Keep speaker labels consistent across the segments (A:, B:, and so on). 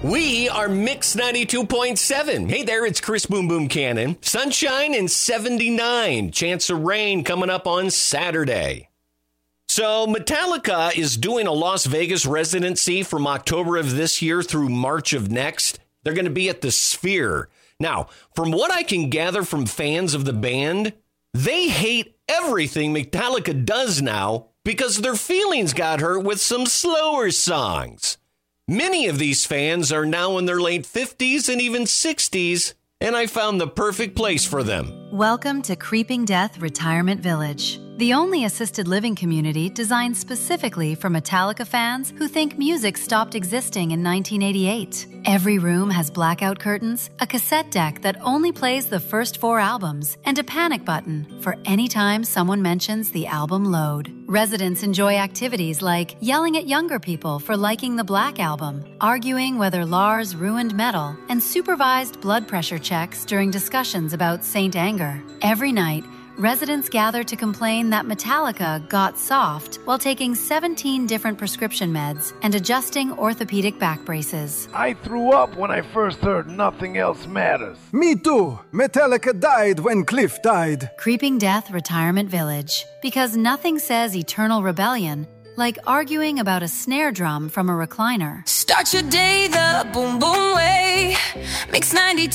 A: We are Mix 92.7. Hey there, it's Chris Boom Boom Cannon. Sunshine and 79. Chance of rain coming up on Saturday. So Metallica is doing a Las Vegas residency from October of this year through March of next. They're going to be at the Sphere. Now, from what I can gather from fans of the band, they hate everything Metallica does now because their feelings got hurt with some slower songs. Many of these fans are now in their late 50s and even 60s, and I found the perfect place for them.
B: Welcome to Creeping Death Retirement Village, the only assisted living community designed specifically for Metallica fans who think music stopped existing in 1988. Every room has blackout curtains, a cassette deck that only plays the first 4 albums, and a panic button for any time someone mentions the album load. Residents enjoy activities like yelling at younger people for liking the Black Album, arguing whether Lars ruined metal, and supervised blood pressure checks during discussions about Saint Anger. Every night, residents gather to complain that Metallica got soft while taking 17 different prescription meds and adjusting orthopedic back braces.
C: I threw up when I first heard Nothing Else Matters.
D: Me too. Metallica died when Cliff died.
B: Creeping Death Retirement Village. Because nothing says eternal rebellion like arguing about a snare drum from a recliner.
E: Start your day the boom boom way. Mix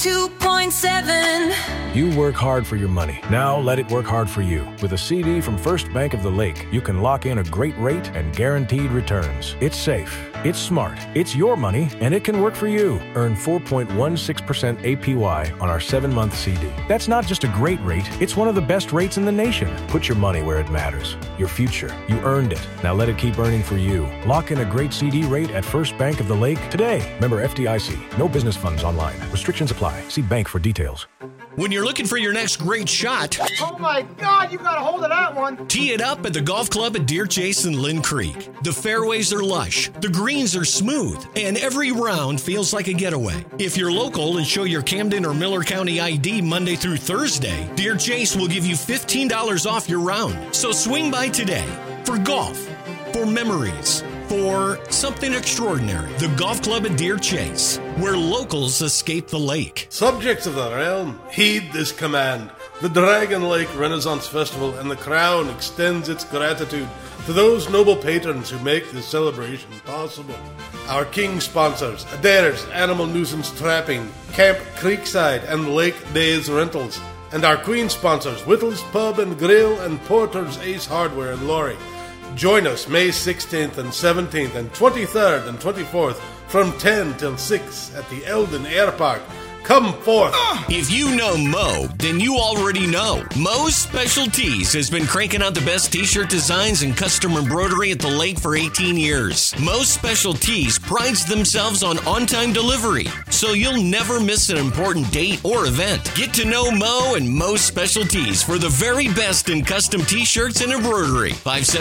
E: 92.7.
F: You work hard for your money. Now let it work hard for you. With a CD from First Bank of the Lake, you can lock in a great rate and guaranteed returns. It's safe. It's smart. It's your money, and it can work for you. Earn 4.16% APY on our 7-month CD. That's not just a great rate. It's one of the best rates in the nation. Put your money where it matters. Your future. You earned it. Now let it keep earning for you. Lock in a great CD rate at First Bank of the Lake today. Member FDIC. No business funds online. Restrictions apply. See bank for details.
A: When you're looking for your next great shot,
G: oh my God, you got a hold of that one.
A: Tee it up at the golf club at Deer Chase and Lynn Creek. The fairways are lush, the greens are smooth, and every round feels like a getaway. If you're local and show your Camden or Miller County ID Monday through Thursday, Deer Chase will give you $15 off your round. So swing by today for golf, for memories, for something extraordinary. The Golf Club at Deer Chase, where locals escape the lake.
H: Subjects of the realm, heed this command. The Dragon Lake Renaissance Festival and the Crown extends its gratitude to those noble patrons who make this celebration possible. Our king sponsors, Adair's Animal Nuisance Trapping, Camp Creekside and Lake Days Rentals, and our queen sponsors, Whittle's Pub and Grill and Porter's Ace Hardware in Laurie. Join us May 16th and 17th and 23rd and 24th from 10 till 6 at the Eldon Air Park. Come forth.
A: If you know Mo, then you already know. Mo's Specialties has been cranking out the best t-shirt designs and custom embroidery at the lake for 18 years. Mo's Specialties prides themselves on on-time delivery, so you'll never miss an important date or event. Get to know Mo and Mo's Specialties for the very best in custom t-shirts and embroidery.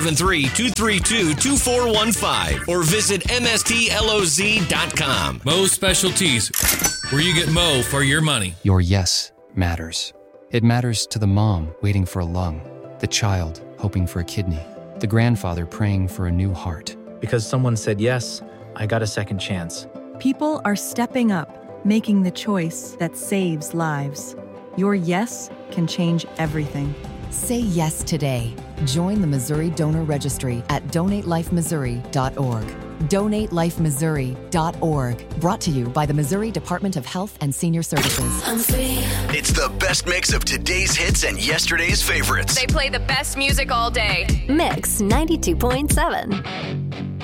A: 573-232-2415 or visit mstloz.com.
I: Mo's Specialties, where you get Mo for your money.
J: Your yes matters. It matters to the mom waiting for a lung, the child hoping for a kidney, the grandfather praying for a new heart.
K: Because someone said yes, I got a second chance.
L: People are stepping up, making the choice that saves lives. Your yes can change everything.
M: Say yes today. Join the Missouri Donor Registry at DonateLifeMissouri.org. DonateLifeMissouri.org. Brought to you by the Missouri Department of Health and Senior Services.
N: It's the best mix of today's hits and yesterday's favorites.
O: They play the best music all day.
P: Mix 92.7.